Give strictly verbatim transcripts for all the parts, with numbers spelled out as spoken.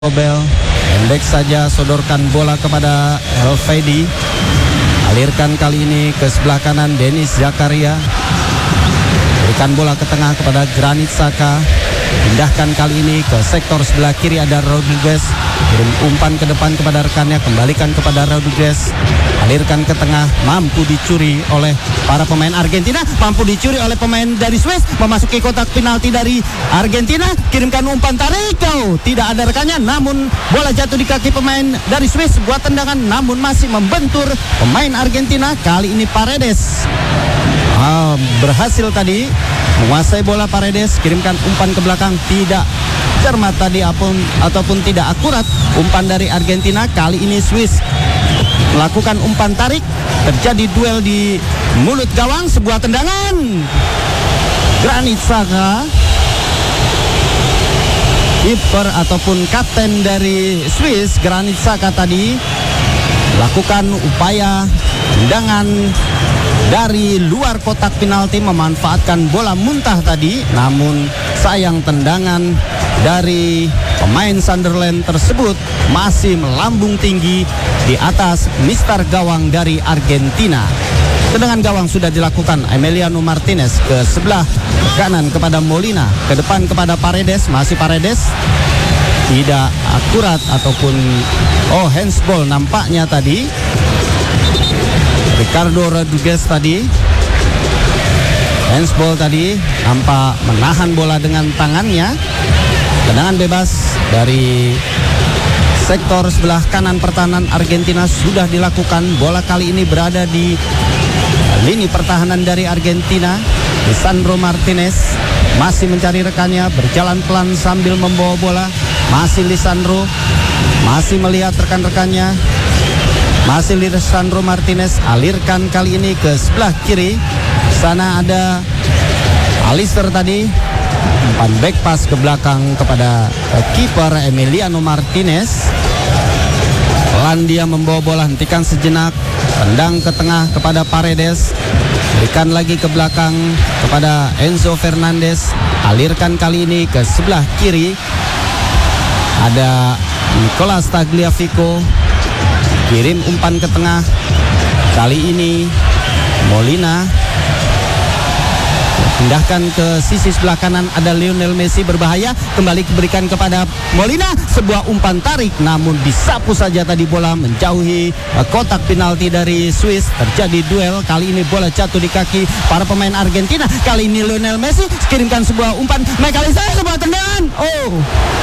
Kobel, pendek saja, sodorkan bola kepada Elfedi. Alirkan kali ini ke sebelah kanan Denis Zakaria. Berikan bola ke tengah kepada Granit Xhaka. Pindahkan kali ini ke sektor sebelah kiri, ada Rodriguez. Kirim umpan ke depan kepada rekannya, kembalikan kepada Rodriguez. Alirkan ke tengah, mampu dicuri oleh para pemain Argentina, mampu dicuri oleh pemain dari Swiss. Memasuki kotak penalti dari Argentina, kirimkan umpan, tarik, oh, tidak ada rekannya, namun bola jatuh di kaki pemain dari Swiss. Buat tendangan, namun masih membentur pemain Argentina. Kali ini Paredes ah, berhasil tadi menguasai bola. Paredes kirimkan umpan ke belakang, tidak cermat tadi apun, ataupun tidak akurat umpan dari Argentina. Kali ini Swiss melakukan umpan tarik, terjadi duel di mulut gawang, sebuah tendangan. Granit Xhaka, kiper ataupun kapten dari Swiss, Granit Xhaka tadi lakukan upaya tendangan dari luar kotak penalti, memanfaatkan bola muntah tadi, namun sayang tendangan dari pemain Sunderland tersebut masih melambung tinggi di atas mister gawang dari Argentina. Tendangan gawang sudah dilakukan. Emiliano Martinez ke sebelah kanan kepada Molina, ke depan kepada Paredes, masih Paredes, tidak akurat ataupun oh handsball nampaknya tadi. Ricardo Rodriguez tadi handsball tadi, nampak menahan bola dengan tangannya. Tendangan bebas dari sektor sebelah kanan pertahanan Argentina sudah dilakukan. Bola kali ini berada di lini pertahanan dari Argentina. Lisandro Martinez masih mencari rekannya, berjalan pelan sambil membawa bola. Masih Lisandro, masih melihat rekan-rekannya. Masih Lisandro Martinez, alirkan kali ini ke sebelah kiri. Sana ada Alister tadi, umpan back pass ke belakang kepada uh, kiper Emiliano Martinez. Pelan dia membawa bola, hentikan sejenak, tendang ke tengah kepada Paredes, berikan lagi ke belakang kepada Enzo Fernandez. Alirkan kali ini ke sebelah kiri, ada Nicolas Tagliafico, kirim umpan ke tengah. Kali ini Molina pindahkan ke sisi sebelah kanan, ada Lionel Messi, berbahaya, kembali berikan kepada Molina, sebuah umpan tarik, namun disapu saja tadi bola menjauhi uh, kotak penalti dari Swiss. Terjadi duel, kali ini bola jatuh di kaki para pemain Argentina. Kali ini Lionel Messi kirimkan sebuah umpan, McAllister, sebuah tendangan, oh,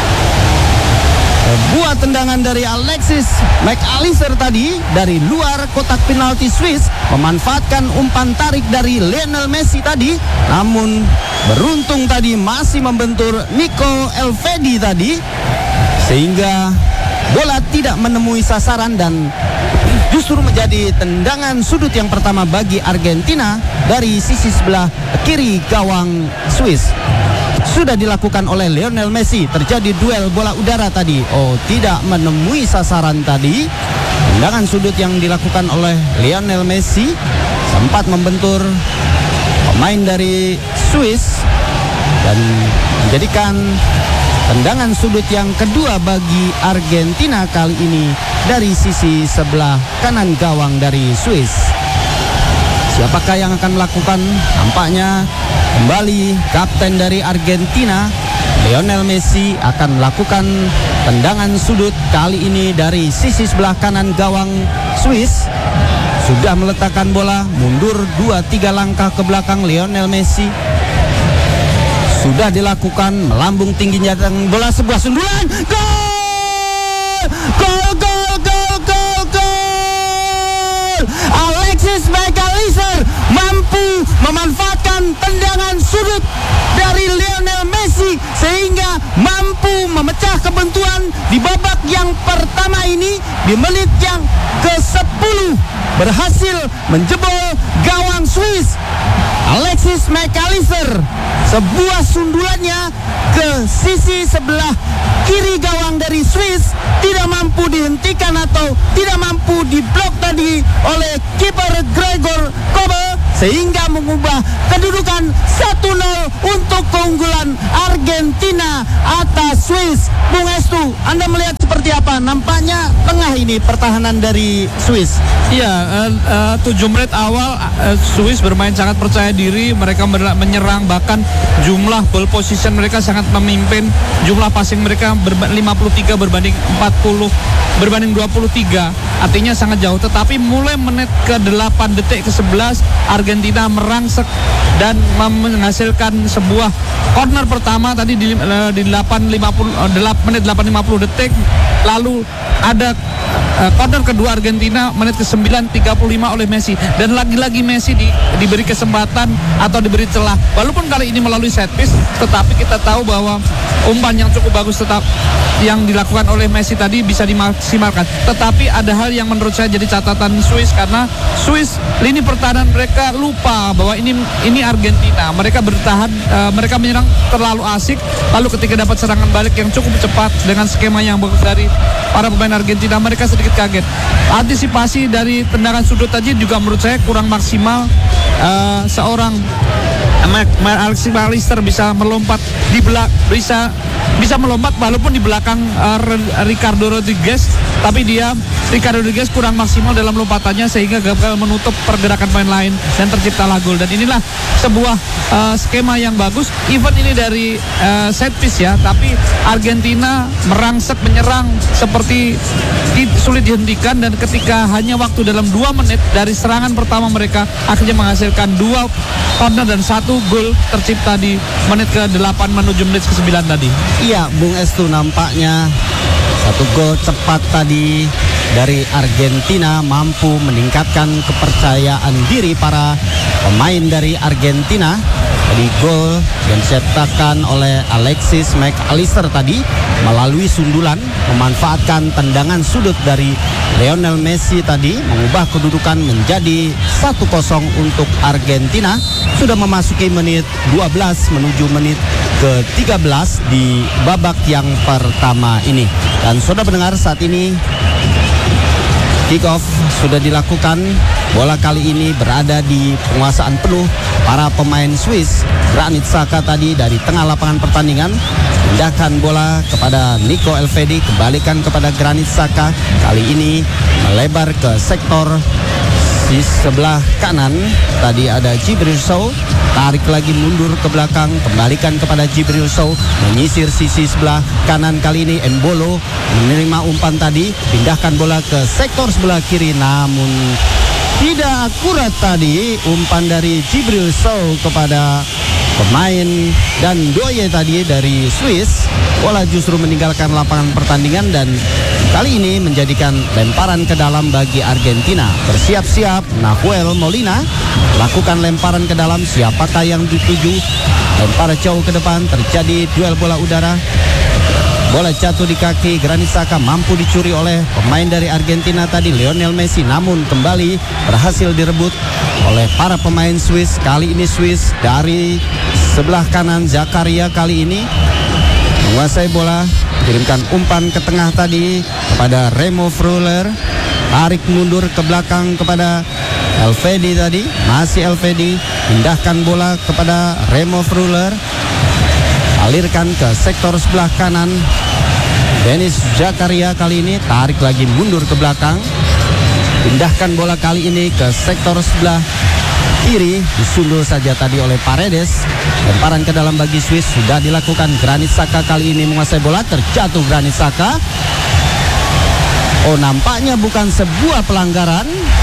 buat tendangan dari Alexis McAllister tadi dari luar kotak penalti Swiss, memanfaatkan umpan tarik dari Lionel Messi tadi, namun beruntung tadi masih membentur Nico Elfedi tadi, sehingga bola tidak menemui sasaran dan justru menjadi tendangan sudut yang pertama bagi Argentina dari sisi sebelah kiri gawang Swiss. Sudah dilakukan oleh Lionel Messi. Terjadi duel bola udara tadi, oh, tidak menemui sasaran tadi. Tendangan sudut yang dilakukan oleh Lionel Messi sempat membentur pemain dari Swiss dan menjadikan tendangan sudut yang kedua bagi Argentina kali ini dari sisi sebelah kanan gawang dari Swiss. Siapakah yang akan melakukan? Nampaknya kembali kapten dari Argentina, Lionel Messi, akan melakukan tendangan sudut kali ini dari sisi sebelah kanan gawang Swiss. Sudah meletakkan bola, mundur dua tiga langkah ke belakang Lionel Messi. Sudah dilakukan, melambung tingginya dan bola, sebuah sundulan, gol! Gol, gol, gol, gol, gol! Alexis McAllister mampu memanfaatkan tendangan sudut dari Lionel Messi sehingga mampu memecah kebuntuan di babak yang pertama ini. Di menit yang ke sepuluh berhasil menjebol gawang Swiss. Alexis McAllister, sebuah sundulannya ke sisi sebelah kiri gawang dari Swiss tidak mampu dihentikan atau tidak mampu diblok tadi oleh kiper Gregor Kobel, sehingga mengubah kedudukan satu nol untuk keunggulan Argentina atas Swiss. Bung Estu, Anda melihat seperti apa? Nampaknya tengah ini pertahanan dari Swiss. Iya, uh, uh, tujuh menit awal uh, Swiss bermain sangat percaya diri, mereka menyerang, bahkan jumlah ball position mereka sangat memimpin, jumlah passing mereka lima puluh tiga berbanding empat puluh berbanding dua puluh tiga, artinya sangat jauh. Tetapi mulai menit ke delapan, detik ke sebelas, Argentina merangsek dan menghasilkan sebuah corner pertama tadi di, uh, di delapan lima puluh, uh, menit delapan lima puluh detik. Lalu ada uh, corner kedua Argentina menit ke sembilan tiga puluh lima oleh Messi, dan lagi-lagi Messi di, diberi kesempatan atau diberi celah, walaupun kali ini melalui set piece, tetapi kita tahu bahwa umpan yang cukup bagus tetap yang dilakukan oleh Messi tadi bisa dimaksimalkan. Tetapi ada hal yang menurut saya jadi catatan Swiss, karena Swiss lini pertahanan mereka lupa bahwa ini ini Argentina. Mereka bertahan, uh, mereka menyerang terlalu asik, lalu ketika dapat serangan balik yang cukup cepat dengan skema yang bagus dari para pemain Argentina, mereka sedikit kaget. Antisipasi dari tendangan sudut tadi juga menurut saya kurang maksimal. Uh, seorang Alexis McAllister bisa melompat di belak bisa bisa melompat walaupun di belakang uh, Ricardo Rodriguez, tapi dia Ricardo Rodriguez kurang maksimal dalam lompatannya sehingga gagal menutup pergerakan pemain lain dan terciptalah gol. Dan inilah sebuah uh, skema yang bagus. Event ini dari uh, set piece ya, tapi Argentina merangsek menyerang seperti sulit dihentikan, dan ketika hanya waktu dalam dua menit dari serangan pertama mereka akhirnya menghasilkan dua corner dan satu gol tercipta di menit ke delapan menuju menit ke sembilan tadi. Iya, Bung Estu, nampaknya satu gol cepat tadi dari Argentina mampu meningkatkan kepercayaan diri para pemain dari Argentina. Tadi gol yang diciptakan oleh Alexis McAllister tadi melalui sundulan, memanfaatkan tendangan sudut dari Lionel Messi tadi, mengubah kedudukan menjadi satu kosong untuk Argentina. Sudah memasuki menit dua belas menuju menit ke tiga belas di babak yang pertama ini. Dan saudara pendengar, saat ini kick off sudah dilakukan. Bola kali ini berada di penguasaan penuh para pemain Swiss. Granit Xhaka tadi dari tengah lapangan pertandingan pindahkan bola kepada Nico Elvedi, kembalikan kepada Granit Xhaka. Kali ini melebar ke sektor di sebelah kanan. Tadi ada Djibril Sow, tarik lagi mundur ke belakang, kembalikan kepada Djibril Sow, menyisir sisi sebelah kanan. Kali ini Embolo menerima umpan tadi, pindahkan bola ke sektor sebelah kiri, namun tidak akurat tadi umpan dari Djibril Sow kepada pemain dan Doye tadi dari Swiss. Bola justru meninggalkan lapangan pertandingan dan kali ini menjadikan lemparan ke dalam bagi Argentina. Bersiap-siap Nahuel Molina lakukan lemparan ke dalam, siapakah yang dituju? Lempar jauh ke depan, terjadi duel bola udara. Bola jatuh di kaki Granit Xhaka, mampu dicuri oleh pemain dari Argentina tadi, Lionel Messi, namun kembali berhasil direbut oleh para pemain Swiss. Kali ini Swiss dari sebelah kanan, Zakaria kali ini menguasai bola, kirimkan umpan ke tengah tadi kepada Remo Freuler, tarik mundur ke belakang kepada Elvedi tadi, masih Elvedi, pindahkan bola kepada Remo Freuler, alirkan ke sektor sebelah kanan. Denis Zakaria kali ini tarik lagi mundur ke belakang, pindahkan bola kali ini ke sektor sebelah kiri, disundul saja tadi oleh Paredes. Lemparan ke dalam bagi Swiss sudah dilakukan. Granit Xhaka kali ini menguasai bola, terjatuh Granit Xhaka. Oh, nampaknya bukan sebuah pelanggaran,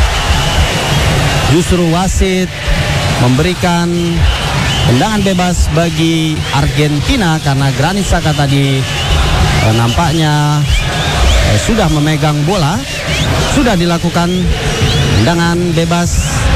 justru wasit memberikan tendangan bebas bagi Argentina karena Granit Xhaka tadi eh, nampaknya eh, sudah memegang bola. Sudah dilakukan tendangan bebas.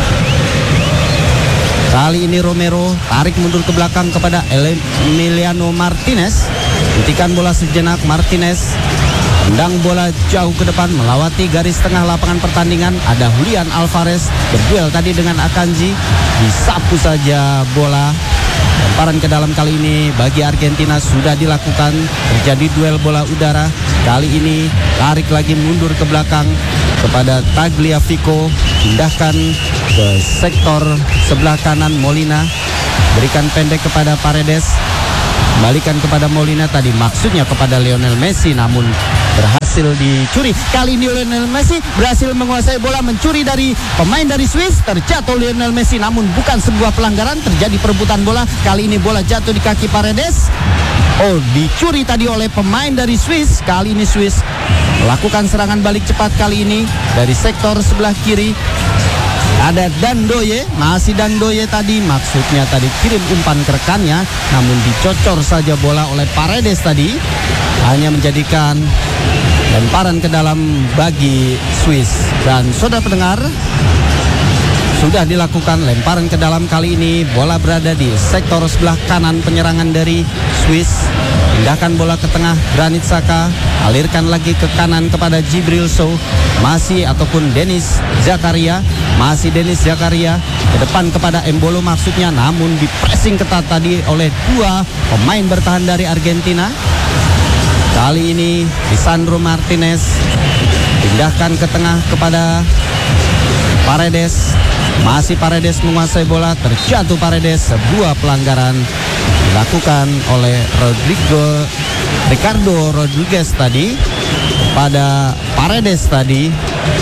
Kali ini Romero tarik mundur ke belakang kepada Emiliano Martinez. Hentikan bola sejenak, Martinez tendang bola jauh ke depan melewati garis tengah lapangan pertandingan. Ada Julian Alvarez berduel tadi dengan Akanji, disapu saja bola. Lemparan ke dalam kali ini bagi Argentina sudah dilakukan. Terjadi duel bola udara. Kali ini tarik lagi mundur ke belakang kepada Tagliafico, pindahkan ke sektor sebelah kanan Molina, berikan pendek kepada Paredes, balikan kepada Molina, tadi maksudnya kepada Lionel Messi namun berhasil dicuri. Kali ini Lionel Messi berhasil menguasai bola, mencuri dari pemain dari Swiss, terjatuh Lionel Messi namun bukan sebuah pelanggaran, terjadi perebutan bola. Kali ini bola jatuh di kaki Paredes. Oh, dicuri tadi oleh pemain dari Swiss. Kali ini Swiss melakukan serangan balik cepat kali ini dari sektor sebelah kiri. Ada Dandoye, masih Dandoye tadi, maksudnya tadi kirim umpan ke rekannya, namun dicocor saja bola oleh Paredes tadi, hanya menjadikan lemparan ke dalam bagi Swiss. Dan saudara pendengar, sudah dilakukan lemparan ke dalam kali ini, bola berada di sektor sebelah kanan penyerangan dari Swiss. Pindahkan bola ke tengah, Granit Xhaka, alirkan lagi ke kanan kepada Djibril Sow, masih ataupun Denis Zakaria, masih Denis Zakaria ke depan kepada Embolo maksudnya, namun di pressing ketat tadi oleh dua pemain bertahan dari Argentina. Kali ini Lisandro Martinez pindahkan ke tengah kepada Paredes, masih Paredes menguasai bola, terjatuh Paredes, sebuah pelanggaran dilakukan oleh Rodrigo Ricardo Rodriguez tadi pada Paredes tadi.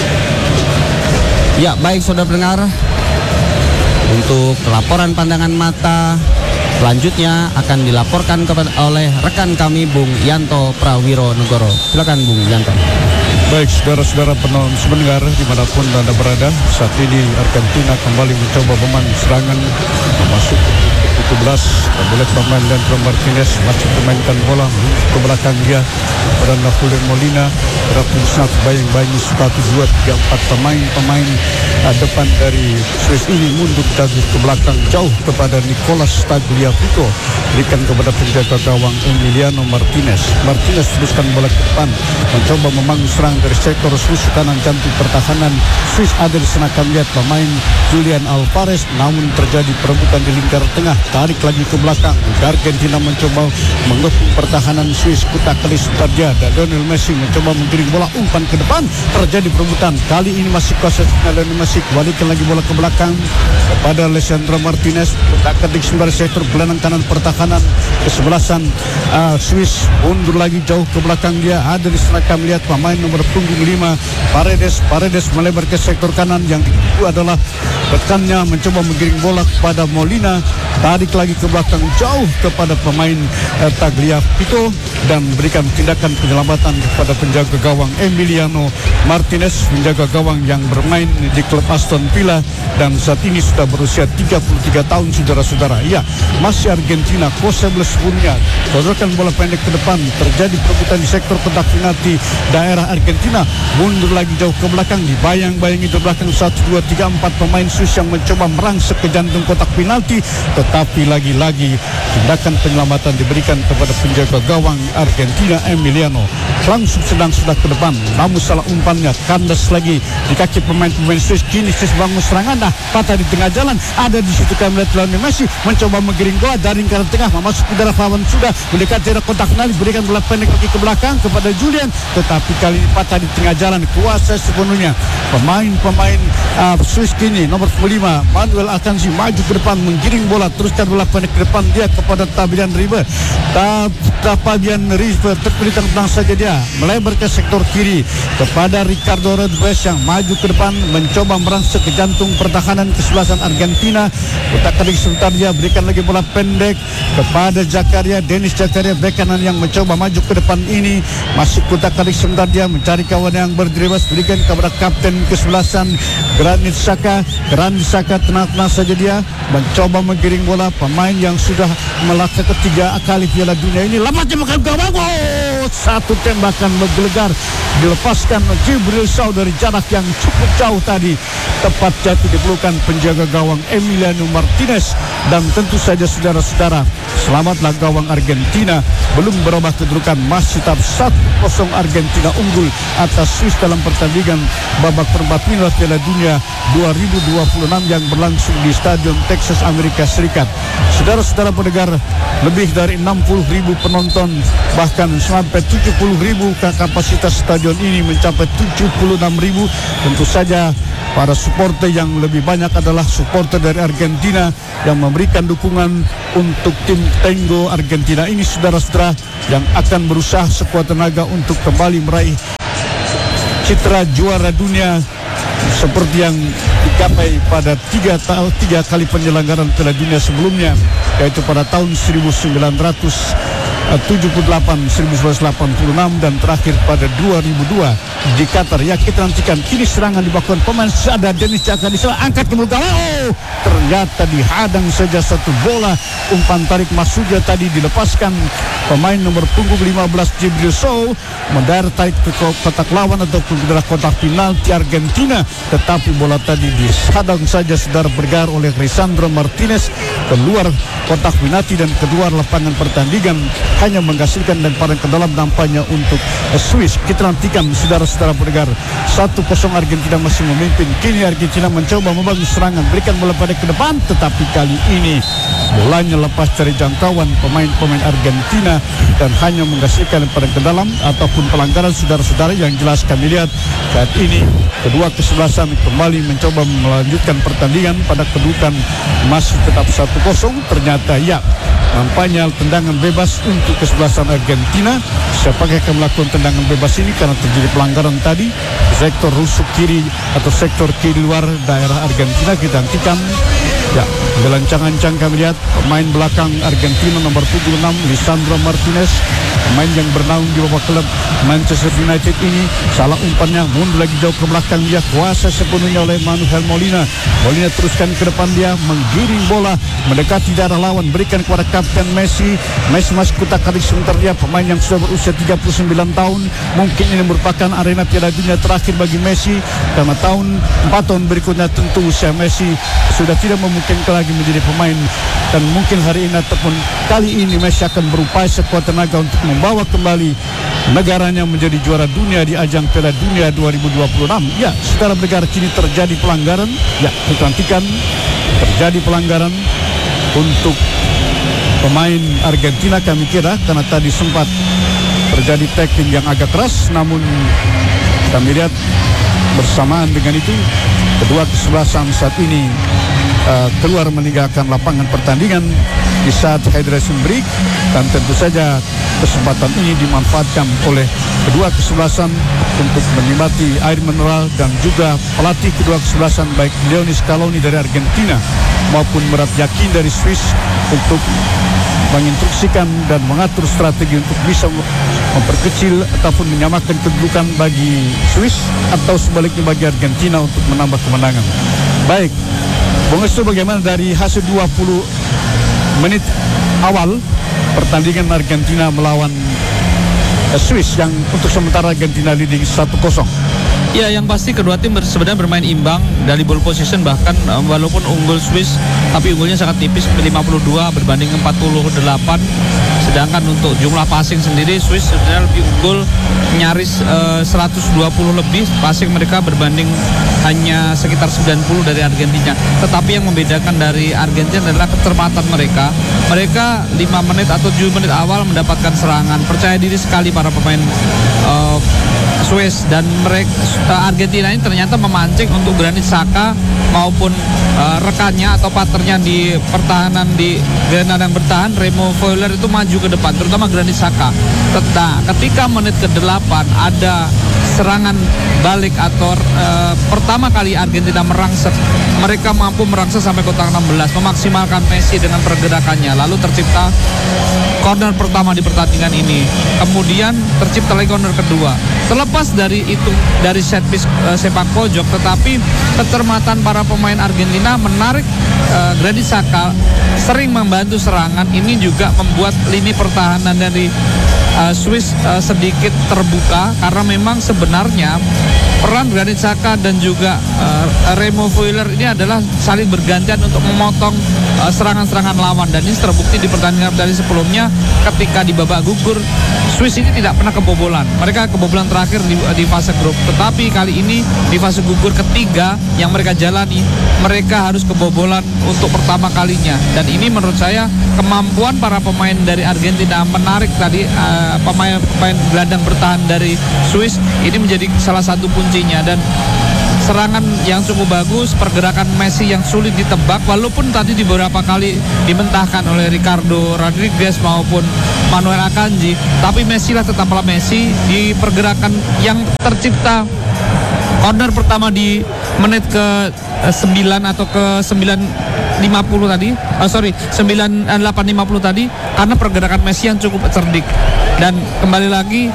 Ya, baik saudara pendengar, untuk laporan pandangan mata selanjutnya akan dilaporkan kepada oleh rekan kami Bung Yanto Prawiro Negoro. Silakan Bung Yanto. Baik saudara-saudara pendengar dimanapun Anda berada, saat ini Argentina kembali mencoba membangun serangan masuk tujuh belas. Boleh pemain Leandro Martinez masih memainkan bola ke belakang dia pada Napoleon Molina. Ratusan bayang-bayang satu, dua, tiga, empat pemain-pemain uh, depan dari Swiss ini mundur jauh ke belakang, jauh kepada Nicolas Tagliafico, berikan kepada penjaga gawang Emiliano Martinez. Martinez teruskan bola ke depan, mencoba membangun serangan dari sektor Swiss kanan jantung pertahanan Swiss. Ada di sana kami lihat pemain Julian Alvarez, namun terjadi perebutan di lingkar tengah, tarik lagi ke belakang. Argentina mencoba mengepung pertahanan Swiss, Kutak Kelis Sutarja dan Lionel Messi mencoba menggiring bola umpan ke depan, terjadi perebutan. Kali ini masih kuasa Lionel Messi, balikan lagi bola ke belakang kepada Lisandro Martinez, Kutak Kelis Sutarja sektor gelandang kanan pertahanan kesebelasan uh, Swiss, mundur lagi jauh ke belakang dia. Ada di sana kami lihat pemain nomor punggung lima Paredes. Paredes melebar ke sektor kanan, yang itu adalah rekannya mencoba menggiring bola kepada Molina, tarik lagi ke belakang jauh kepada pemain eh, Tagliafico dan berikan tindakan penyelamatan kepada penjaga gawang Emiliano Martinez, penjaga gawang yang bermain di klub Aston Villa dan saat ini sudah berusia tiga puluh tiga tahun saudara-saudara. Ya, masih Argentina, Jose Blespunya sodorkan bola pendek ke depan, terjadi perebutan di sektor kotak penalti daerah Argentina, mundur lagi jauh ke belakang, dibayang-bayangi di belakang satu, dua, tiga, empat pemain Swiss yang mencoba merangsek ke jantung kotak penalti, tetapi lagi-lagi tindakan penyelamatan diberikan kepada penjaga gawang Argentina Emiliano. Langsung sedang sudah ke depan, namun salah umpannya kandas lagi di kaki pemain-pemain Swiss. Kini Swiss bangun serangan, dah patah di tengah jalan. Ada di situ kami lihat Lionel Messi mencoba menggiring bola dari lingkaran tengah, masuk ke dalam lawan sudah mendekati arah kotak penalti, berikan bola pendek lagi ke belakang kepada Julian, tetapi kali ini patah di tengah jalan, kuasa sepenuhnya pemain-pemain uh, Swiss. Kini nomor lima Manuel Akanji maju ke depan, menggiring bola, teruskan bola pendek ke depan dia kepada Fabian River. Fabian River terpilih tenang saja dia, melebar ke sektor kiri kepada Ricardo Rodriguez yang maju ke depan, mencoba merangsek ke jantung pertahanan kesebelasan Argentina. Kutak Kelis sebentar dia, berikan lagi bola pendek kepada Zakaria, Denis Zakaria bek kanan yang mencoba maju ke depan ini, masih Kutak Kelis sebentar dia mencari kawan yang berdribas, berikan kepada kapten kesebelasan Granit Xhaka. Granit Xhaka tenang-tenang saja dia mencoba menggiring bola, pemain yang sudah melaksa ketiga kali Piala Dunia ini, lambatnya makan gawang. Oh, satu tembakan menggelegar dilepaskan Djibril Sow dari jarak yang cukup jauh tadi, tepat jatuh di pelukan penjaga gawang Emiliano Martinez. Dan tentu saja saudara-saudara, Selamatlah gawang Argentina, belum berubah kedudukan, masih tetap satu kosong Argentina unggul atas Swiss dalam pertandingan babak perempat final Piala Dunia dua ribu dua puluh enam yang berlangsung di Stadion Texas, Amerika Serikat. Saudara-saudara pendengar, lebih dari enam puluh ribu penonton, bahkan sampai tujuh puluh ribu kapasitas stadion ini mencapai tujuh puluh enam ribu. Tentu saja para supporter yang lebih banyak adalah supporter dari Argentina yang memberikan dukungan untuk tim Tango Argentina ini, saudara-saudara, yang akan berusaha sekuat tenaga untuk kembali meraih citra juara dunia seperti yang dicapai pada tiga tahun tiga kali penyelenggaraan Piala Dunia sebelumnya, yaitu pada tahun seribu sembilan ratus tujuh puluh delapan, seribu sembilan ratus delapan puluh enam dan terakhir pada dua ribu dua di Qatar. Ya, kita nantikan. Kini serangan dilakukan pemain ada Dennis Caka di sana, angkat ke mulut gawang. Oh, ternyata dihadang saja satu bola. Umpan tarik Masuja tadi dilepaskan pemain nomor punggung lima belas Jibril Sow, mendarat tarik ke kotak lawan ataupun ke dalam kotak penalti Argentina, tetapi bola tadi dihadang saja saudara bergar oleh Lisandro Martinez keluar kotak penalti dan keluar lapangan pertandingan, hanya menghasilkan lemparan ke dalam nampaknya untuk Swiss. Kita nantikan saudara-saudara pendengar, satu kosong Argentina masih memimpin. Kini Argentina mencoba membangun serangan, berikan bola pada ke depan, tetapi kali ini bolanya lepas dari jangkauan pemain-pemain Argentina dan hanya menghasilkan lemparan ke dalam ataupun pelanggaran. Saudara-saudara yang jelas kami lihat saat ini kedua kesebelasan kembali mencoba melanjutkan pertandingan pada kedudukan masih tetap satu kosong. Ternyata ya, nampaknya tendangan bebas untuk kesebelasan Argentina. Siapakah yang melakukan tendangan bebas ini karena terjadi pelanggaran tadi sektor rusuk kiri atau sektor kiri luar daerah Argentina. Kita nantikan. Ya, gelancang-ancang kami lihat pemain belakang Argentina nomor tujuh puluh enam Lisandro Martinez, pemain yang bernaung di bawah klub Manchester United ini. Salah umpannya, mundur lagi jauh ke belakang, dia kuasa sepenuhnya oleh Manuel Molina. Molina teruskan ke depan, dia menggiring bola mendekati daerah lawan, berikan kepada kapten Messi. Messi masih kutak-katik sebentar, dia pemain yang sudah berusia tiga puluh sembilan tahun. Mungkin ini merupakan arena Piala Dunia terakhir bagi Messi, karena tahun empat tahun berikutnya tentu usia Messi sudah tidak memungkinkan lagi menjadi pemain, dan mungkin hari ini ataupun kali ini Messi akan berupaya sekuat tenaga untuk membawa kembali negaranya menjadi juara dunia di ajang Piala Dunia dua ribu dua puluh enam. Ya, secara negara kini terjadi pelanggaran. Ya, kita nantikan terjadi pelanggaran untuk pemain Argentina, kami kira, karena tadi sempat terjadi tackling yang agak keras, namun kami lihat bersamaan dengan itu kedua kesebelasan saat ini uh, keluar meninggalkan lapangan pertandingan di saat hydration break, dan tentu saja kesempatan ini dimanfaatkan oleh kedua kesebelasan untuk menikmati air mineral dan juga pelatih kedua kesebelasan baik Lionel Scaloni dari Argentina maupun Murat Yakin dari Swiss untuk menginstruksikan dan mengatur strategi untuk bisa memperkecil ataupun menyamakan kedudukan bagi Swiss atau sebaliknya bagi Argentina untuk menambah kemenangan. Baik, Bung Estu, bagaimana dari hasil dua puluh menit awal pertandingan Argentina melawan Swiss yang untuk sementara Argentina leading satu kosong? Ya, yang pasti kedua tim sebenarnya bermain imbang dari ball position, bahkan um, walaupun unggul Swiss tapi unggulnya sangat tipis, lima puluh dua berbanding empat puluh delapan. Sedangkan untuk jumlah passing sendiri Swiss sebenarnya lebih unggul, nyaris uh, seratus dua puluh lebih passing mereka berbanding hanya sekitar sembilan puluh dari Argentina. Tetapi yang membedakan dari Argentina adalah kecermatan mereka. Mereka lima menit atau tujuh menit awal mendapatkan serangan, percaya diri sekali para pemain uh, Swiss, dan mereka uh, Argentina ini ternyata memancing untuk Granit Xhaka maupun uh, rekannya atau partnernya di pertahanan di gelandang bertahan Remo Freuler itu maju ke depan, terutama Granit Xhaka. Nah, ketika menit ke delapan ada serangan balik atau uh, pertama kali Argentina merangsek, mereka mampu merangsek sampai kotak enam belas, memaksimalkan Messi dengan pergerakannya, lalu tercipta corner pertama di pertandingan ini. Kemudian tercipta lagi corner kedua. Terlepas dari itu, dari set piece uh, sepak pojok, tetapi kecermatan para pemain Argentina menarik uh, Granit Xhaka sering membantu serangan ini juga membuat lini pertahanan dari uh, Swiss uh, sedikit terbuka, karena memang sebenarnya peran Granit Xhaka dan juga uh, Remo Freuler ini adalah saling bergantian untuk memotong uh, serangan-serangan lawan, dan ini terbukti di pertandingan dari sebelumnya ketika di babak gugur Swiss ini tidak pernah kebobolan. Mereka kebobolan terakhir di, di fase grup, tetapi kali ini di fase gugur ketiga yang mereka jalani, mereka harus kebobolan untuk pertama kalinya. Dan ini menurut saya kemampuan para pemain dari Argentina menarik tadi uh, pemain-pemain gelandang bertahan dari Swiss ini menjadi salah satu kuncinya. Dan serangan yang cukup bagus, pergerakan Messi yang sulit ditebak, walaupun tadi di beberapa kali dimentahkan oleh Ricardo Rodriguez maupun Manuel Akanji, tapi Messi lah tetaplah Messi. Di pergerakan yang tercipta corner pertama di menit ke sembilan atau ke sembilan lima puluh tadi, oh sorry sembilan delapan lima puluh tadi, karena pergerakan Messi yang cukup cerdik. Dan kembali lagi,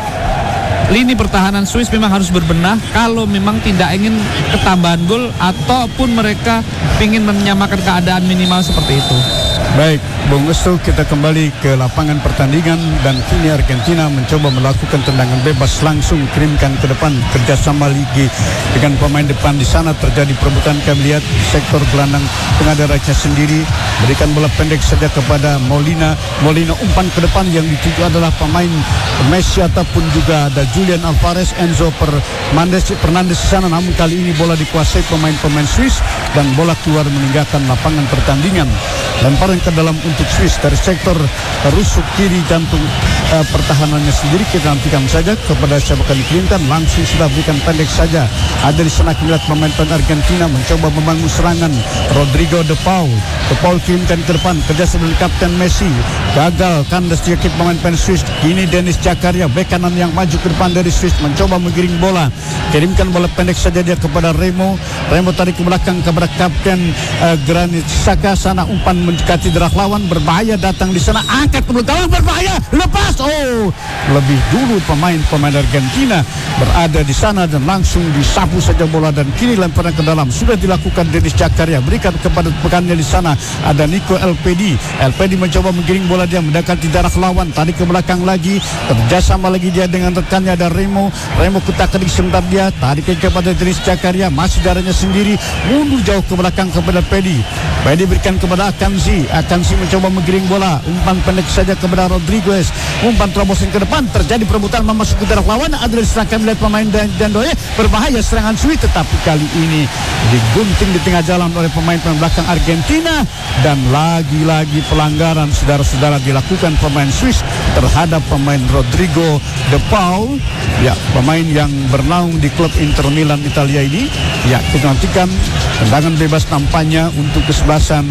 lini pertahanan Swiss memang harus berbenah kalau memang tidak ingin ketambahan gol ataupun mereka ingin menyamakan keadaan minimal seperti itu. Baik, Bung Estu, kita kembali ke lapangan pertandingan dan kini Argentina mencoba melakukan tendangan bebas langsung kirimkan ke depan, kerjasama ligi dengan pemain depan. Di sana terjadi perebutan, kami lihat di sektor gelandang tengah darahnya sendiri, berikan bola pendek saja kepada Molina. Molina umpan ke depan, yang dituju adalah pemain Messi ataupun juga ada Julian Alvarez, Enzo Fernandez Fernandez di sana. Namun kali ini bola dikuasai pemain-pemain Swiss dan bola keluar meninggalkan lapangan pertandingan. Lemparan ke dalam untuk Swiss dari sektor rusuk kiri jantung uh, pertahanannya sendiri. Kita nantikan saja kepada siapa akan dikirimkan, langsung sudah berikan pendek saja. Ada di sana kita lihat pemain-pemain Argentina mencoba membangun serangan. Rodrigo De Paul, De Paul kirimkan ke depan, kerjasama dengan Kapten Messi, gagal kandas dia kick pemain-pemain Swiss. Kini Denis Zakaria, bek kanan yang maju ke depan dari Swiss, mencoba menggiring bola, kirimkan bola pendek saja dia kepada Remo. Remo tarik ke belakang kepada Kapten uh, Granit Xhaka. Sana umpan mendekati darah lawan, berbahaya datang di sana, angkat ke belakang, berbahaya, lepas. Oh, lebih dulu pemain-pemain Argentina berada di sana dan langsung disapu saja bola, dan kini lemparan ke dalam sudah dilakukan Denis Zakaria, berikan kepada pekannya di sana ada Nico L P D. L P D mencoba menggiring bola, dia mendekati darah lawan, tarik ke belakang lagi, kerjasama lagi dia dengan rekannya ada Remo. Remo kutak-ketik sebentar, dia tarik kepada Denis Zakaria, masih darahnya sendiri, mundur jauh ke belakang kepada Pedi. Pedi berikan kepada Akanji. Akanji mencoba menggiring bola, umpan pendek saja kepada Rodriguez, umpan terobosan ke depan, terjadi perebutan memasuki darah lawan. Ada diserahkan melihat pemain Dandoye, berbahaya serangan Swiss, tetapi kali ini digunting di tengah jalan oleh pemain-pemain belakang Argentina, dan lagi-lagi pelanggaran saudara-saudara dilakukan pemain Swiss terhadap pemain Rodrigo De Paul, ya, pemain yang bernaung di klub Inter Milan Italia ini. Ya, kita nantikan tendangan bebas nampaknya untuk kesebelasan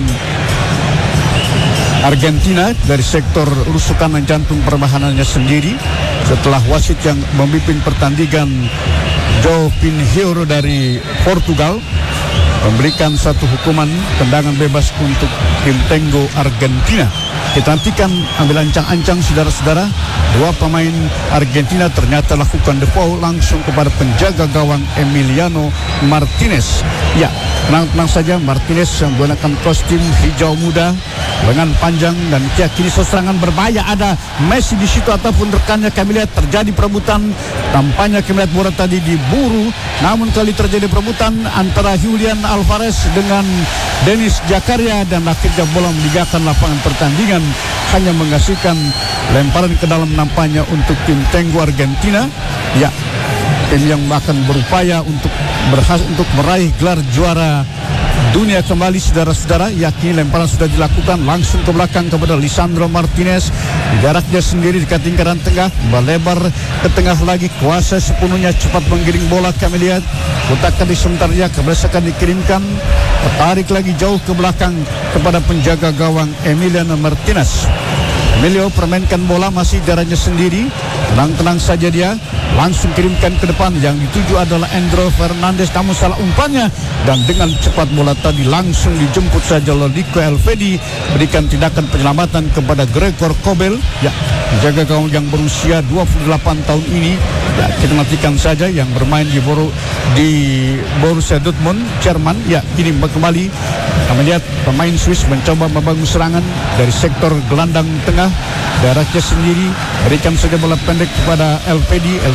Argentina dari sektor rusuk kanan jantung pertahanannya sendiri, setelah wasit yang memimpin pertandingan João Pinheiro dari Portugal memberikan satu hukuman tendangan bebas untuk tim Tango Argentina. Kita nantikan ambil ancang-ancang saudara-saudara. Dua pemain Argentina ternyata lakukan de foul langsung kepada penjaga gawang Emiliano Martinez. Ya, tenang-tenang saja, Martinez yang menggunakan kostum hijau muda, lengan panjang, dan kini serangan berbahaya. Ada Messi di situ ataupun rekannya. Kami lihat terjadi perebutan. Tampaknya kami lihat bola tadi diburu, namun kali terjadi perebutan antara Julian Alvarez dengan Denis Zakaria, dan akhirnya bola meninggalkan lapangan pertandingan, hanya menghasilkan lemparan ke dalam nampaknya untuk tim Tango Argentina. Ya, tim yang akan berupaya untuk berhasil untuk meraih gelar juara dunia kembali saudara-saudara. Yakni lemparan sudah dilakukan langsung ke belakang kepada Lisandro Martinez, di jaraknya sendiri dekat lingkaran tengah, melebar ke tengah lagi, kuasa sepenuhnya, cepat menggiring bola. Kami lihat kotak di sebentar dia kebersakan dikirimkan, tarik lagi jauh ke belakang kepada penjaga gawang Emiliano Martinez. Emilio permainkan bola masih darahnya sendiri, tenang-tenang saja dia, langsung kirimkan ke depan, yang dituju adalah Enzo Fernandez, namun salah umpannya, dan dengan cepat bola tadi langsung dijemput saja oleh Nico Elvedi, berikan tindakan penyelamatan kepada Gregor Kobel. Ya, menjaga gawang yang berusia dua puluh delapan tahun ini. Ya, kita nantikan saja, yang bermain di Boru di Borussia Dortmund, Jerman. Ya, ini kembali kami lihat pemain Swiss mencoba membangun serangan dari sektor gelandang tengah, daratnya sendiri, berikan saja bola pendek kepada L P D. L P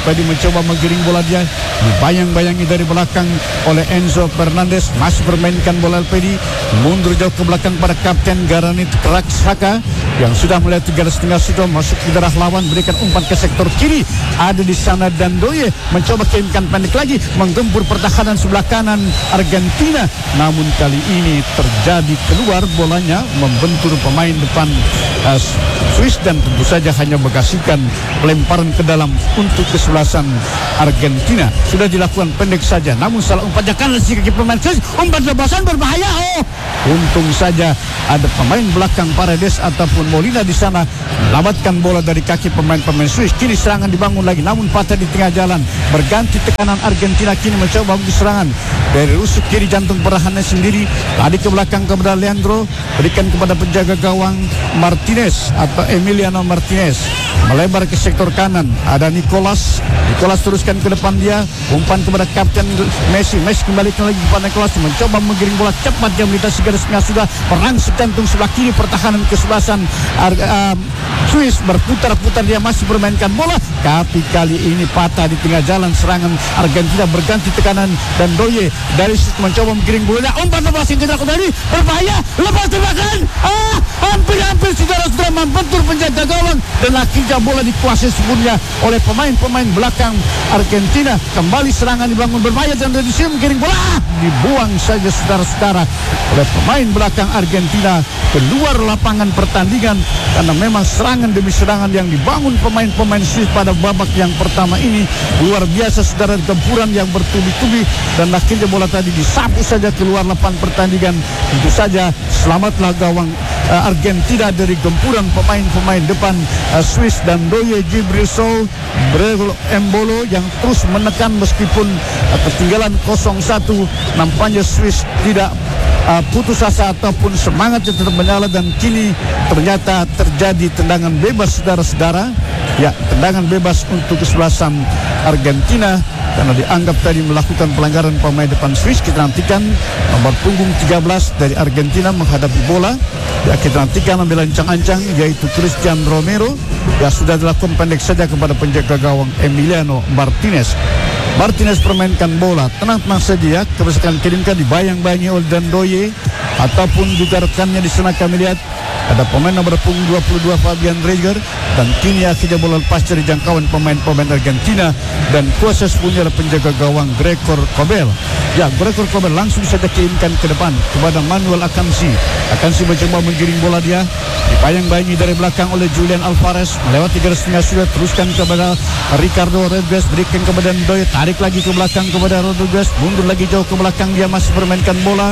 Alpedi mencoba menggiring bola dia, dibayang-bayangi dari belakang oleh Enzo Fernandez. Masih bermainkan bola Alpedi, mundur jauh ke belakang pada Kapten Granit Xhaka yang sudah melihat tiga garis tengah, sudah masuk ke darah lawan, berikan umpan ke sektor kiri. Ada di sana Dandoye mencoba kirimkan pendek lagi, menggempur pertahanan sebelah kanan Argentina. Namun kali ini terjadi keluar bolanya, membentur pemain depan uh, Swiss, dan tentu saja hanya mengasihkan pelemparan ke dalam untuk kesebelasan Argentina. Sudah dilakukan pendek saja, namun salah umpannya kanan si kaki pemain Swiss, umpan lebasan berbahaya. Oh, untung saja ada pemain belakang Paredes ataupun Molina di sana melamatkan bola dari kaki pemain-pemain Swiss. Kini serangan dibangun lagi, namun patah di tengah jalan. Berganti tekanan Argentina, kini mencoba untuk serangan dari rusuk kiri jantung pertahanannya sendiri. Tadi ke belakang kepada Leandro, berikan kepada penjaga gawang Martinez atau Emiliano Martinez, melebar ke sektor kanan. Ada Nicolas, Nicolas teruskan ke depan dia, umpan kepada Kapten Messi. Messi kembali lagi kepada Nicolas, mencoba menggiring bola cepat, dia melintasi garis tengah, sudah merangsek jantung sebelah kiri pertahanan kesebelasan uh, Swiss. Berputar-putar dia masih bermainkan bola, tapi kali ini patah di tengah jalan serangan Argentina. Berganti tekanan dan Doye dari situ mencoba menggiring bola, umpan lepas yang tidak kembali berbahaya, lepas tembakan. Ah, hampir-hampir saudara-saudara membentur penjaga gawang, dan akhirnya bola dikuasai sepenuhnya oleh pemain-pemain belakang Argentina. Kembali serangan dibangun berbahaya, dan dari sini menggiring bola dibuang saja saudara-saudara oleh pemain belakang Argentina keluar lapangan pertandingan, karena memang serangan demi serangan yang dibangun pemain-pemain Swiss pada babak yang pertama ini luar biasa saudara, gempuran yang bertubi-tubi, dan akhirnya bola tadi disapu saja keluar lapangan pertandingan. Tentu saja selamatlah gawang uh, Argentina dari gempuran pemain-pemain depan uh, Swiss, dan Doye, Djibril Sow, Brelo Embolo yang terus menekan meskipun uh, ketinggalan nol satu. Nampaknya Swiss tidak Uh, putus asa ataupun semangatnya tetap menyala, dan kini ternyata terjadi tendangan bebas saudara-saudara. Ya, tendangan bebas untuk kesebelasan Argentina karena dianggap tadi melakukan pelanggaran pemain depan Swiss. Kita nantikan nomor punggung tiga belas dari Argentina menghadapi bola. Ya, kita nantikan ambil ancang-ancang yaitu Christian Romero. Ya, sudah dilakukan pendek saja kepada penjaga gawang Emiliano Martinez. Martinez permainkan bola, tenang-tenang saja ya, kebesaran kirimkan, dibayang-bayangi oleh Dandoye ataupun juga rekannya di sana. Kami lihat ada pemain nomor punggung dua puluh dua Fabian Reger, dan kini akhirnya bola lepas dari jangkauan pemain-pemain Argentina, dan kuasa sepenuhnya oleh penjaga gawang Gregor Kobel. Ya, Gregor Kobel langsung saja kirimkan ke depan kepada Manuel Akanji. Akanji mencoba menggiring bola dia, dibayang-bayangi dari belakang oleh Julian Alvarez, melewati garis tengah sudah, teruskan kepada Ricardo Rodriguez, berikan kepada Ndoye, tarik lagi ke belakang kepada Rodriguez, mundur lagi jauh ke belakang, dia masih bermainkan bola.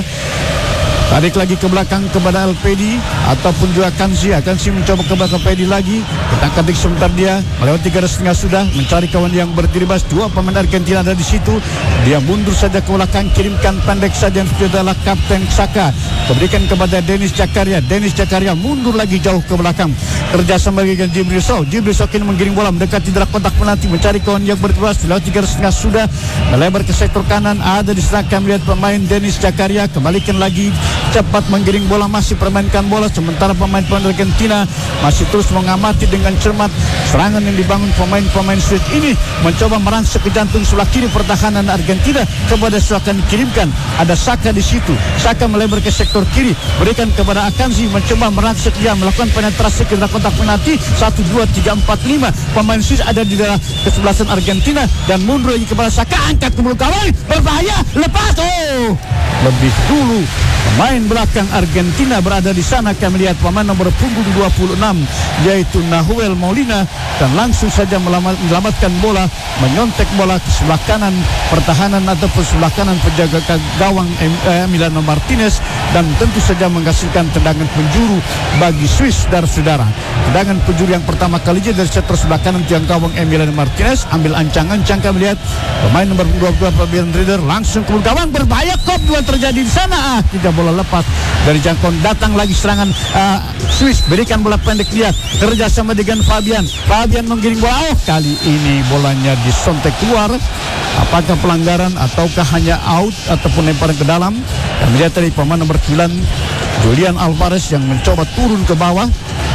Tarik lagi ke belakang kepada Alpedi ataupun juga Akanji. Akanji mencoba ke belakang Alpedi lagi, ketang-ketik sebentar dia, melewati garis tengah sudah, mencari kawan yang berdiri bas. Dua pemain Argentina ada di situ. Dia mundur saja ke belakang, kirimkan pendek saja yang adalah Kapten Xhaka, berikan kepada Denis Zakaria. Denis Zakaria mundur lagi jauh ke belakang, kerjasama dengan Djibril Sow. Djibril Sow kini menggiring bola mendekati jarak kontak penalti, mencari kawan yang berdiri bas, melewati garis tengah sudah, melebar ke sektor kanan. Ada di sana kami lihat pemain Denis Zakaria, kembalikan lagi, cepat menggiring bola, masih permainkan bola, sementara pemain-pemain Argentina masih terus mengamati dengan cermat serangan yang dibangun pemain-pemain Swiss ini, mencoba merangsek ke jantung sebelah kiri pertahanan Argentina. Kepada silakan dikirimkan, ada Saka di situ. Saka melebar ke sektor kiri, berikan kepada Akanji, mencoba merangsek dia, melakukan penetrasi ke kontak penalti. Satu, dua, tiga, empat, lima pemain Swiss ada di dalam kesebelasan Argentina, dan mundur lagi kepada Saka, angkat ke mulut kawan, berbahaya, lepas. Oh, lebih dulu pemain belakang Argentina berada di sana. Kami lihat pemain nomor punggung dua puluh enam yaitu Nahuel Molina, dan langsung saja melamat, menyelamatkan bola, menyontek bola ke sebelah kanan pertahanan ataupun sebelah kanan penjaga gawang Emiliano Martinez, dan tentu saja menghasilkan tendangan penjuru bagi Swiss saudara-saudara. Tendangan penjuru yang pertama kalinya dari sektor sebelah kanan tiang gawang Emiliano Martinez. Ambil ancang-ancang, kami lihat pemain nomor dua puluh dua Fabian Reeder langsung ke gawang, berbahaya, kop dua terjadi di sana. Ah, tidak bola lepas dari jangkauan, datang lagi serangan uh, Swiss, berikan bola pendek dia, kerjasama dengan Fabian. Fabian menggiring bola, oh kali ini bolanya disontek keluar. Apakah pelanggaran ataukah hanya out ataupun lemparan ke dalam? Kami lihat tadi pemain nomor sembilan Julian Alvarez yang mencoba turun ke bawah,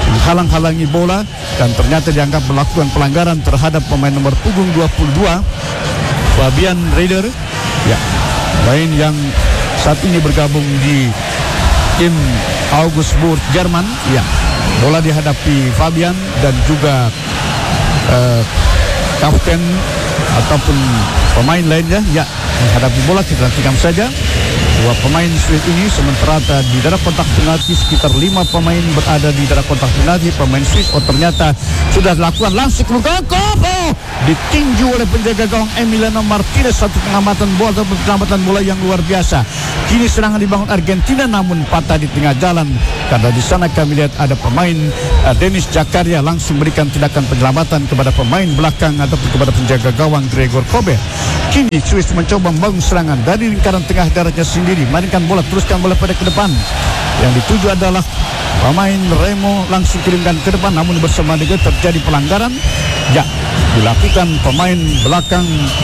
menghalang-halangi bola dan ternyata dianggap melakukan pelanggaran terhadap pemain nomor punggung dua puluh dua Fabian Raider, ya, pemain yang saat ini bergabung di tim Augsburg Jerman. Ya, bola dihadapi Fabian dan juga uh, kapten ataupun pemain lainnya, ya, menghadapi bola. Kita nantikan saja dua pemain Swiss ini, sementara di daerah kotak penalti sekitar lima pemain berada di daerah kotak penalti pemain Swiss. Oh, ternyata sudah dilakukan langsung Lukakov, oh, ditinju oleh penjaga gawang Emiliano Martinez. Satu pengamatan bola atau pengamatan bola yang luar biasa. Kini serangan dibangun Argentina namun patah di tengah jalan karena di sana kami lihat ada pemain uh, Denis Zakaria langsung memberikan tindakan penyelamatan kepada pemain belakang ataupun kepada penjaga gawang Gregor Kobel. Kini Swiss mencoba membangun serangan dari lingkaran tengah daratnya sendiri, mainkan bola, teruskan bola pada ke depan. Yang dituju adalah pemain Remo, langsung kirimkan ke depan, namun bersama dengan terjadi pelanggaran. Ya, dilakukan pemain belakang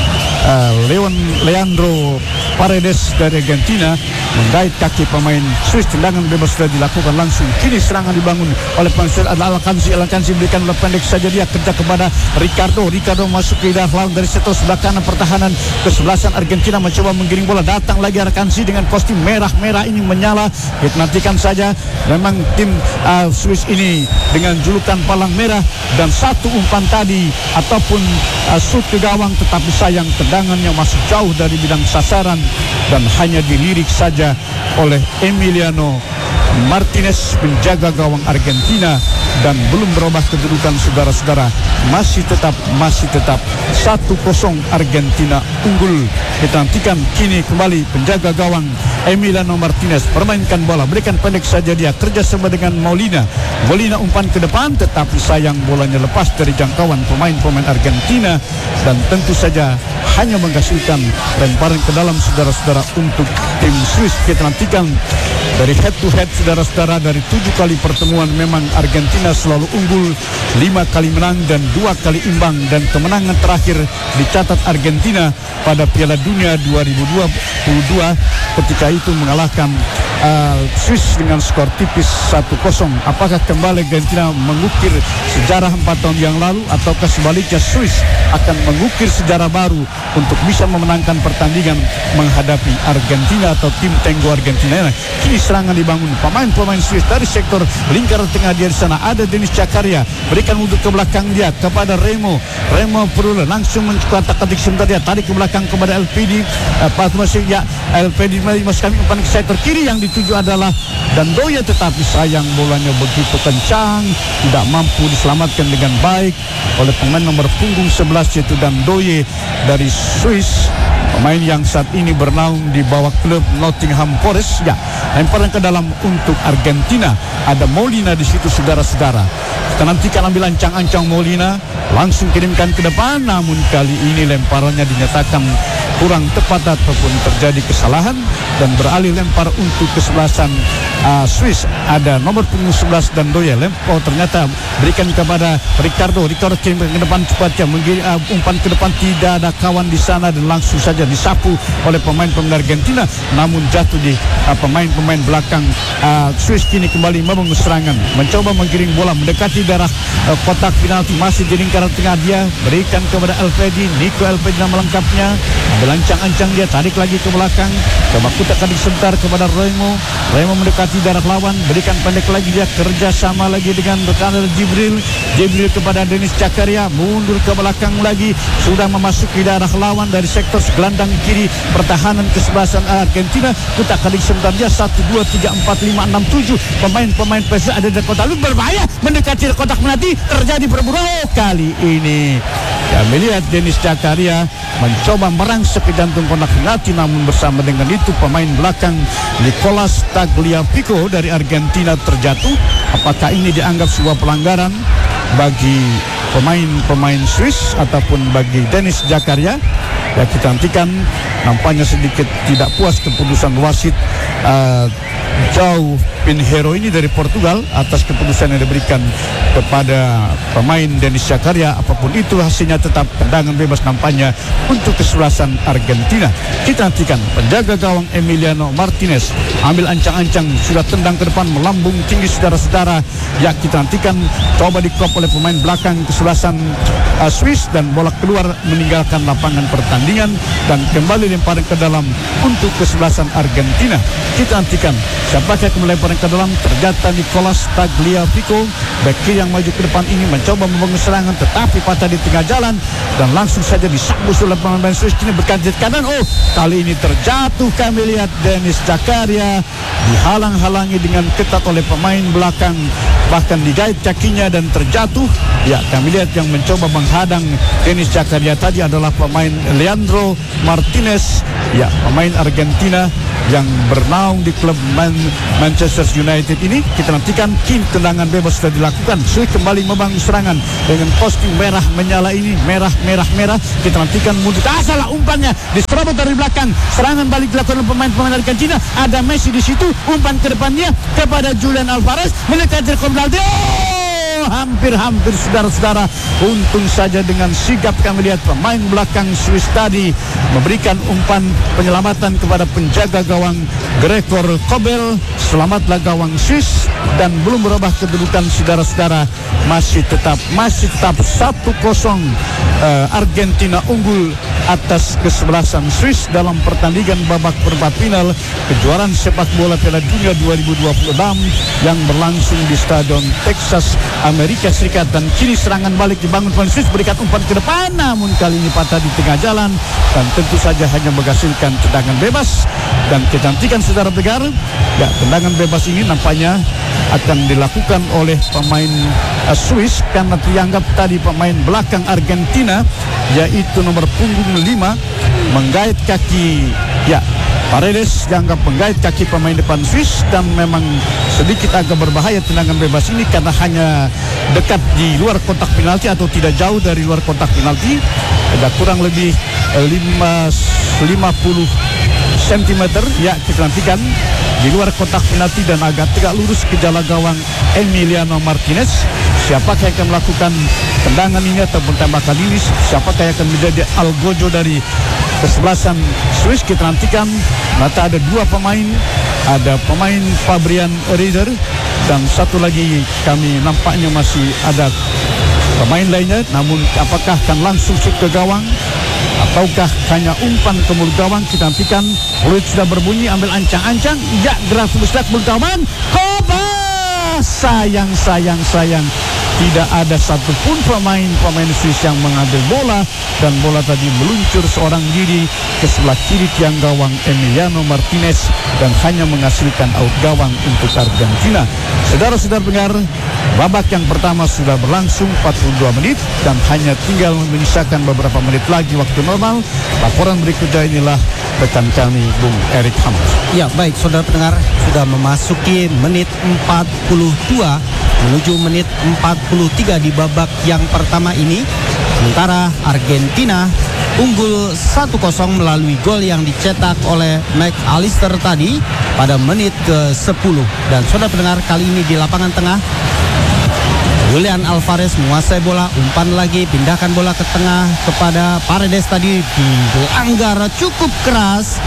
uh, Leon Leandro Paredes dari Argentina menggait kaki pemain Swiss. Tendangan bebas sudah dilakukan langsung. Kini serangan dibangun oleh pemain Swiss adalah Alkansi. Alkansi berikan bola pendek saja, dia kerja kepada Ricardo. Ricardo masuk ke dalam lawan dari sektor sebelah kanan pertahanan kesebelasan Argentina, mencoba menggiring bola. Datang lagi Alkansi dengan kostum merah-merah ini menyala. Kita nantikan saja. Memang tim uh, Swiss ini dengan julukan palang merah, dan satu umpan tadi ataupun uh, shoot ke gawang, tetapi sayang tendangannya masih jauh dari bidang sasaran dan hanya dilirik saja oleh Emiliano Martinez, penjaga gawang Argentina. Dan belum berubah kedudukan, saudara-saudara, masih tetap masih tetap satu kosong Argentina unggul. Kita nantikan kini kembali penjaga gawang Emiliano Martinez permainkan bola, berikan pendek saja, dia kerjasama dengan Molina. Molina umpan ke depan, tetapi sayang bolanya lepas dari jangkauan pemain-pemain Argentina dan tentu saja hanya menghasilkan lemparan ke dalam, saudara-saudara, untuk tim Swiss. Kita nantikan dari head to head, saudara-saudara, dari tujuh kali pertemuan memang Argentina selalu unggul, lima kali menang dan dua kali imbang, dan kemenangan terakhir dicatat Argentina pada Piala Dunia dua ribu dua puluh dua ketika itu mengalahkan uh, Swiss dengan skor tipis satu kosong. Apakah kembali Argentina mengukir sejarah empat tahun yang lalu, ataukah sebaliknya Swiss akan mengukir sejarah baru untuk bisa memenangkan pertandingan menghadapi Argentina atau tim Tenggo Argentina? Kini serangan dibangun pemain-pemain Swiss dari sektor lingkaran tengah. Dia di sana ada Denis Zakaria, berikan mundur ke belakang dia kepada Remo. Remo perlu langsung mencetak ketik sebentar, dia tarik ke belakang kepada L P D. Uh, pas masih ya L P D masih kami umpan ke sektor kiri, yang dituju adalah Dandoye, tetapi sayang bolanya begitu kencang, tidak mampu diselamatkan dengan baik oleh pemain nomor punggung sebelas yaitu Dandoye dari Swiss, pemain yang saat ini bernaung di bawah klub Nottingham Forest. Ya, lemparan ke dalam untuk Argentina. Ada Molina di situ, saudara-saudara. Kita nantikan ambil ancang-ancang Molina, langsung kirimkan ke depan, namun kali ini lemparannya dinyatakan kurang tepat ataupun terjadi kesalahan dan beralih lempar untuk kesebelasan uh, Swiss. Ada nomor punggung sebelas dan Doya. Lempar ternyata berikan kepada Ricardo. Ricardo kirimkan ke depan cepatnya, menggiring uh, umpan ke depan, tidak ada kawan di sana dan langsung saja disapu oleh pemain-pemain Argentina, namun jatuh di uh, pemain-pemain belakang uh, Swiss. Kini kembali membangun serangan, mencoba menggiring bola mendekati darah uh, kotak penalti, masih di lingkaran tengah. Dia berikan kepada Elvedi, Nico Elvedi nama lengkapnya. Belancang-ancang dia, tarik lagi ke belakang, coba kutak adik sebentar kepada Remo. Remo mendekati darah lawan, berikan pendek lagi, dia kerja sama lagi dengan rekan Jibril. Jibril kepada Denis Zakaria, mundur ke belakang lagi, sudah memasuki darah lawan dari sektor gelandang kiri pertahanan kesebelasan Argentina. Kutak adik sebentar dia, satu, dua, tiga, empat, lima, enam, tujuh pemain-pemain Persib ada di kotak lu berbahaya, mendekati kotak penalti, terjadi perburuan. Oh, kali ini kami lihat Denis Zakaria mencoba merangsek ke jantung kotak penalti, namun bersama dengan itu pemain belakang Nicolas Tagliafico dari Argentina terjatuh. Apakah ini dianggap sebuah pelanggaran bagi pemain-pemain Swiss ataupun bagi Denis Zakaria? Ya, kita nantikan nampaknya sedikit tidak puas keputusan wasit uh, João Pinheiro ini dari Portugal atas keputusan yang diberikan kepada pemain Denis Zakaria. Apapun itu hasilnya tetap tendangan bebas nampaknya untuk kesebelasan Argentina. Kita nantikan penjaga gawang Emiliano Martinez ambil ancang-ancang, sudah tendang ke depan melambung tinggi saudara-saudara. Ya, kita nantikan coba dikop oleh pemain belakang kesebelasan uh, Swiss dan bola keluar meninggalkan lapangan pertandingan dan kembali lemparan ke dalam untuk kesebelasan Argentina. Kita nantikan siapakah yang melempar ke dalam. Ternyata Nicolas Tagliafico, bek kiri yang maju ke depan ini mencoba membangun serangan tetapi patah di tengah jalan dan langsung saja disambut oleh pemain Swiss. Kini berganti kanan. Oh, kali ini terjatuh. Kami lihat Denis Zakaria dihalang-halangi dengan ketat oleh pemain belakang, bahkan digait kakinya dan terjatuh. Ya, kami lihat yang mencoba menghadang Denis Zakaria tadi adalah pemain Leandro Martinez, ya, pemain Argentina yang bernaung di klub Man Manchester United ini. Kita nantikan kini tendangan bebas sudah dilakukan. Swiss kembali membangun serangan dengan kostum merah menyala ini, merah merah merah. Kita nantikan mundur. Ah, salah umpannya, diserobot dari belakang. Serangan balik dilakukan oleh pemain-pemain Argentina. Ada Messi di situ, umpan ke depannya kepada Julian Alvarez, melekat dari Ronaldo. Hampir-hampir saudara-saudara. Untung saja dengan sigap kami lihat pemain belakang Swiss tadi memberikan umpan penyelamatan kepada penjaga gawang Gregor Kobel. Selamatlah gawang Swiss dan belum berubah kedudukan saudara-saudara. Masih tetap masih tetap satu kosong uh, Argentina unggul atas kesebelasan Swiss dalam pertandingan babak perempat final kejuaraan sepak bola Piala Dunia dua ribu dua puluh enam yang berlangsung di Stadion Texas, Amerika Serikat. Dan kini serangan balik dibangun oleh Swiss, berikan umpan ke depan, namun kali ini patah di tengah jalan dan tentu saja hanya menghasilkan tendangan bebas. Dan kita nantikan saudara pendengar, ya, tendangan bebas ini nampaknya akan dilakukan oleh pemain uh, Swiss karena dianggap tadi pemain belakang Argentina yaitu nomor punggung lima menggait kaki, ya, Paredes dianggap menggait kaki pemain depan Swiss dan memang sedikit agak berbahaya tendangan bebas ini karena hanya dekat di luar kotak penalti atau tidak jauh dari luar kotak penalti. Ada kurang lebih lima puluh sentimeter, ya, kita nantikan di luar kotak penalti dan agak tegak lurus ke jala gawang Emiliano Martinez. Siapakah yang akan melakukan tendangan ini ataupun tembakan ini? Siapakah yang akan menjadi algojo dari kesebelasan Swiss? Kita nantikan. Mata ada dua pemain, ada pemain Fabian Rieder dan satu lagi kami nampaknya masih ada pemain lainnya. Namun apakah akan langsung shoot ke gawang ataukah hanya umpan ke mulut gawang? Kita nantikan. Peluit sudah berbunyi, ambil ancang-ancang, ya, gerak besar mulut gawang. Koba, sayang sayang sayang tidak ada satupun pemain-pemain Swiss yang mengambil bola dan bola tadi meluncur seorang diri ke sebelah kiri tiang gawang Emiliano Martinez dan hanya menghasilkan out gawang untuk Argentina. Saudara-saudara pendengar, babak yang pertama sudah berlangsung empat puluh dua menit dan hanya tinggal menyisakan beberapa menit lagi waktu normal. Laporan berikutnya inilah rekan kami Bung Erik Hamad. Ya, baik saudara pendengar, sudah memasuki menit empat puluh dua menuju menit empat puluh tiga di babak yang pertama ini. Sementara Argentina unggul satu kosong melalui gol yang dicetak oleh McAllister tadi pada menit ke sepuluh. Dan saudara pendengar, kali ini di lapangan tengah Julian Alvarez menguasai bola, umpan lagi, pindahkan bola ke tengah kepada Paredes tadi, dilanggar cukup keras.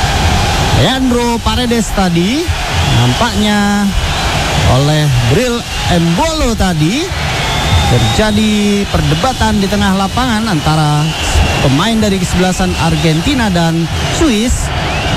Leandro Paredes tadi nampaknya oleh Bril Embolo tadi. Terjadi perdebatan di tengah lapangan antara pemain dari kesebelasan Argentina dan Swiss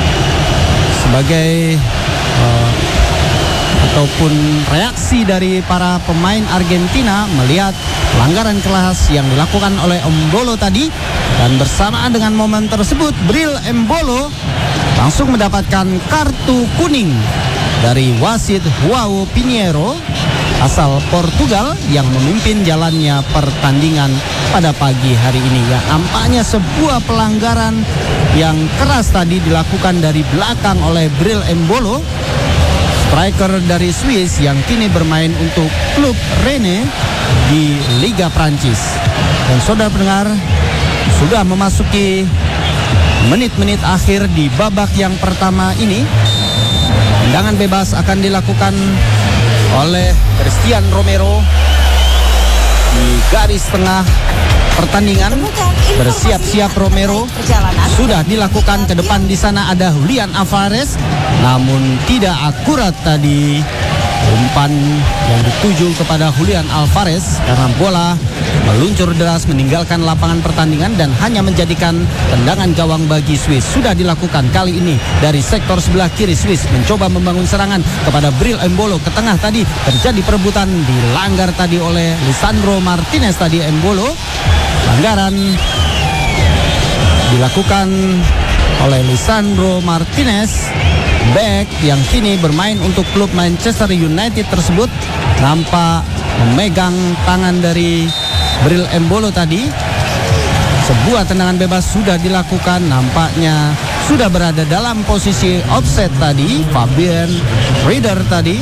sebagai uh, ataupun reaksi dari para pemain Argentina melihat pelanggaran keras yang dilakukan oleh Embolo tadi. Dan bersamaan dengan momen tersebut, Bril Embolo langsung mendapatkan kartu kuning dari wasit João Pinheiro asal Portugal yang memimpin jalannya pertandingan pada pagi hari ini. Ya, nampaknya sebuah pelanggaran yang keras tadi dilakukan dari belakang oleh Bril Embolo, striker dari Swiss yang kini bermain untuk klub Rennes di Liga Prancis. Dan saudara pendengar, sudah memasuki menit-menit akhir di babak yang pertama ini. Tendangan bebas akan dilakukan oleh Christian Romero di garis tengah pertandingan. Bersiap-siap Romero sudah dilakukan ke depan. Di sana ada Julian Alvarez, namun tidak akurat tadi umpan yang dituju kepada Julian Alvarez karena bola meluncur deras meninggalkan lapangan pertandingan dan hanya menjadikan tendangan gawang bagi Swiss. Sudah dilakukan kali ini dari sektor sebelah kiri. Swiss mencoba membangun serangan kepada Bril Embolo ke tengah. Tadi terjadi perebutan, dilanggar tadi oleh Lisandro Martinez tadi. Embolo pelanggaran dilakukan oleh Lisandro Martinez, back yang kini bermain untuk klub Manchester United tersebut, nampak memegang tangan dari Bril Embolo tadi. Sebuah tendangan bebas sudah dilakukan, nampaknya sudah berada dalam posisi offset tadi Fabian Rieder tadi.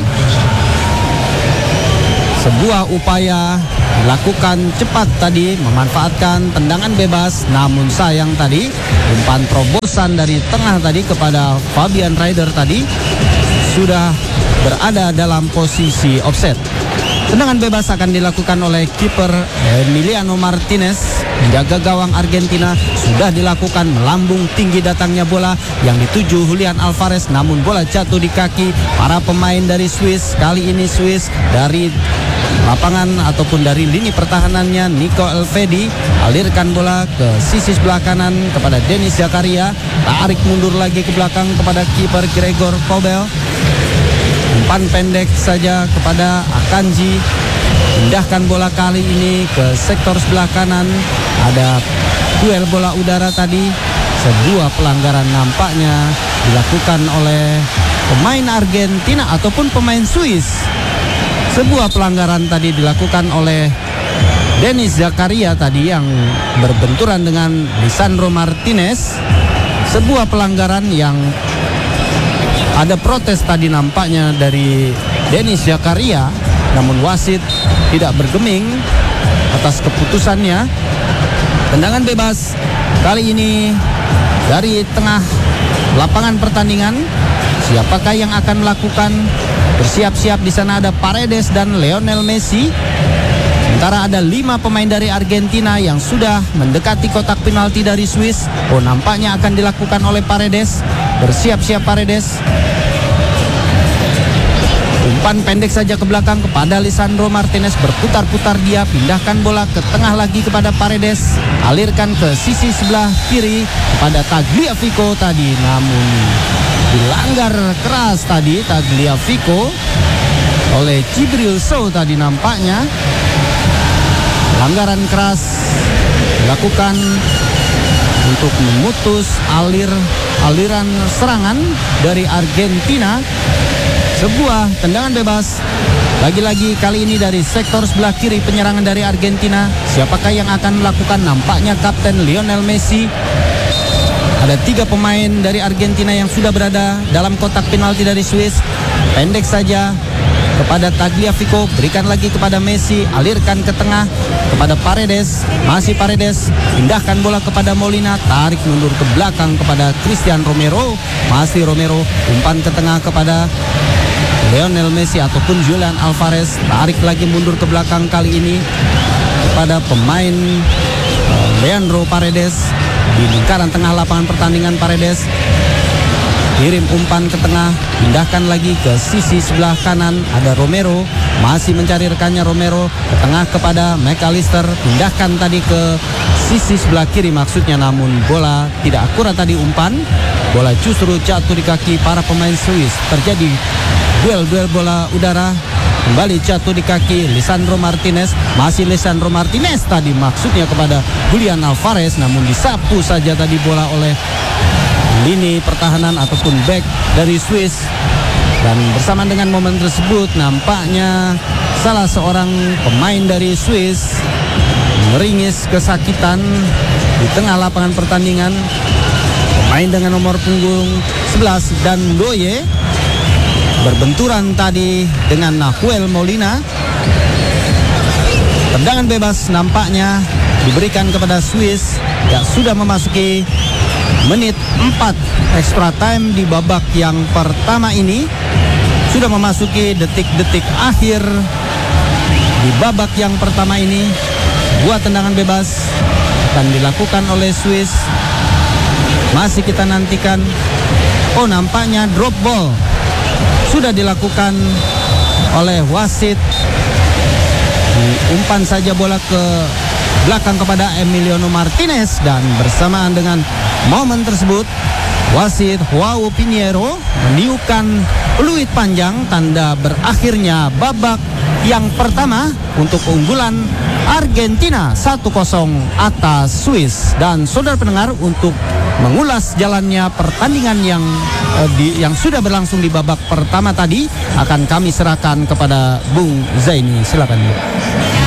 Sebuah upaya dilakukan cepat tadi memanfaatkan tendangan bebas, namun sayang tadi umpan terobosan dari tengah tadi kepada Fabian Rieder tadi sudah berada dalam posisi offset. Tendangan bebas akan dilakukan oleh kiper Emiliano Martinez. Menjaga gawang Argentina sudah dilakukan, melambung tinggi datangnya bola yang dituju Julian Alvarez, namun bola jatuh di kaki para pemain dari Swiss. Kali ini Swiss dari lapangan ataupun dari lini pertahanannya Nico Elvedi alirkan bola ke sisi sebelah kanan kepada Denis Zakaria, tarik mundur lagi ke belakang kepada kiper Gregor Kobel. Umpan pendek saja kepada Akanji, pindahkan bola kali ini ke sektor sebelah kanan. Ada duel bola udara tadi. Sebuah pelanggaran nampaknya dilakukan oleh pemain Argentina ataupun pemain Swiss. Sebuah pelanggaran tadi dilakukan oleh Denis Zakaria tadi yang berbenturan dengan Lisandro Martinez. Sebuah pelanggaran yang ada protes tadi nampaknya dari Denis Zakaria, namun wasit tidak bergeming atas keputusannya. Tendangan bebas kali ini dari tengah lapangan pertandingan. Siapakah yang akan melakukan? Bersiap-siap di sana ada Paredes dan Lionel Messi. Sementara ada lima pemain dari Argentina yang sudah mendekati kotak penalti dari Swiss. Oh, nampaknya akan dilakukan oleh Paredes. Bersiap-siap Paredes. Umpan pendek saja ke belakang kepada Lisandro Martinez, berputar-putar dia, pindahkan bola ke tengah lagi kepada Paredes, alirkan ke sisi sebelah kiri kepada Tagliafico tadi, namun dilanggar keras tadi Tagliafico oleh Djibril Sow tadi nampaknya. Pelanggaran keras dilakukan untuk memutus alir aliran serangan dari Argentina. Sebuah tendangan bebas lagi-lagi kali ini dari sektor sebelah kiri penyerangan dari Argentina. Siapakah yang akan melakukan? Nampaknya Kapten Lionel Messi. Ada tiga pemain dari Argentina yang sudah berada dalam kotak penalti dari Swiss. Pendek saja kepada Tagliafico, berikan lagi kepada Messi, alirkan ke tengah kepada Paredes, masih Paredes, pindahkan bola kepada Molina, tarik mundur ke belakang kepada Christian Romero, masih Romero, umpan ke tengah kepada Lionel Messi ataupun Julian Alvarez, tarik lagi mundur ke belakang kali ini kepada pemain uh, Leandro Paredes. Di lingkaran tengah lapangan pertandingan Paredes kirim umpan ke tengah, pindahkan lagi ke sisi sebelah kanan, ada Romero, masih mencari rekannya Romero, ke tengah kepada McAllister, pindahkan tadi ke sisi sebelah kiri maksudnya, namun bola tidak akurat tadi umpan, bola justru jatuh di kaki para pemain Swiss. Terjadi duel-duel bola udara, kembali jatuh di kaki Lisandro Martinez, masih Lisandro Martinez tadi maksudnya kepada Julian Alvarez, namun disapu saja tadi bola oleh lini pertahanan ataupun back dari Swiss. Dan bersamaan dengan momen tersebut nampaknya salah seorang pemain dari Swiss meringis kesakitan di tengah lapangan pertandingan. Pemain dengan nomor punggung sebelas dan Doye berbenturan tadi dengan Nahuel Molina. Tendangan bebas nampaknya diberikan kepada Swiss. Ya, sudah memasuki menit empat extra time di babak yang pertama ini. Sudah memasuki detik-detik akhir di babak yang pertama ini. Buat tendangan bebas akan dilakukan oleh Swiss. Masih kita nantikan. Oh, nampaknya drop ball sudah dilakukan oleh wasit. Umpan saja bola ke belakang kepada Emiliano Martinez, dan bersamaan dengan momen tersebut wasit Joao Pinheiro meniupkan peluit panjang tanda berakhirnya babak yang pertama untuk keunggulan Argentina satu kosong atas Swiss. Dan saudara pendengar, untuk mengulas jalannya pertandingan yang eh, di, yang sudah berlangsung di babak pertama tadi akan kami serahkan kepada Bung Zaini. Silakan.